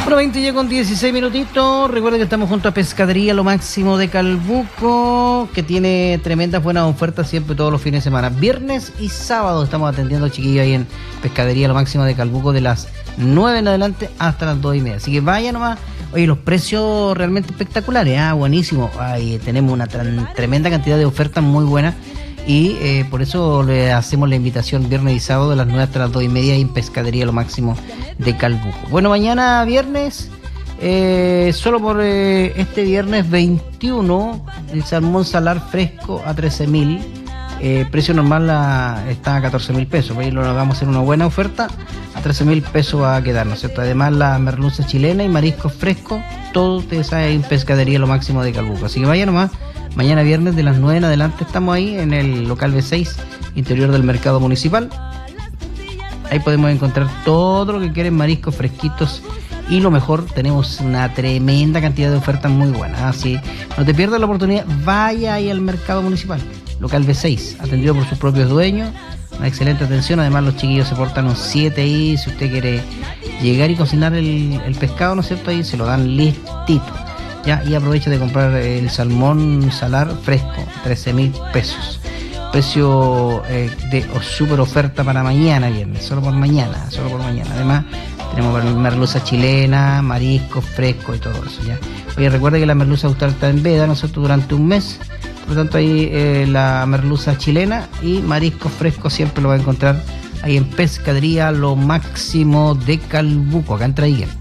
Bueno, 20 ya con 16 minutitos. Recuerden que estamos junto a Pescadería Lo Máximo de Calbuco, que tiene tremendas buenas ofertas siempre todos los fines de semana. Viernes y sábado estamos atendiendo a chiquillos ahí en Pescadería Lo Máximo de Calbuco de las 9 en adelante hasta las 2:30. Así que vaya nomás. Oye, los precios realmente espectaculares, buenísimo. Tenemos una tremenda cantidad de ofertas muy buenas. Y por eso le hacemos la invitación viernes y sábado de las 9 hasta las 2:30 en Pescadería Lo Máximo de Calbuco. Bueno, mañana viernes, solo por este viernes 21, el salmón salar fresco a 13.000. Precio normal está a 14.000 pesos. Ahí lo vamos a hacer una buena oferta. A 13.000 pesos va a quedar, ¿no es cierto? Además, la merluza chilena y mariscos frescos, todo te sale en Pescadería Lo Máximo de Calbuco. Así que vaya nomás. Mañana viernes de las 9 en adelante estamos ahí en el local B6, interior del mercado municipal. Ahí podemos encontrar todo lo que quieren, mariscos fresquitos. Y lo mejor, tenemos una tremenda cantidad de ofertas muy buenas. Así no te pierdas la oportunidad, vaya ahí al mercado municipal, local B6, atendido por sus propios dueños. Una excelente atención, además los chiquillos se portan un 7 ahí. Si usted quiere llegar y cocinar el pescado, ¿no es cierto? Ahí se lo dan listito. Ya, y aprovecha de comprar el salmón salar fresco, 13.000 pesos. Precio de super oferta para mañana viernes, solo por mañana. Además, tenemos merluza chilena, mariscos frescos y todo eso, ¿ya? Oye, recuerda que la merluza usted está en veda, nosotros durante un mes. Por lo tanto, ahí la merluza chilena y mariscos frescos siempre lo va a encontrar ahí en Pescadería Lo Máximo de Calbuco, acá en Traiguén.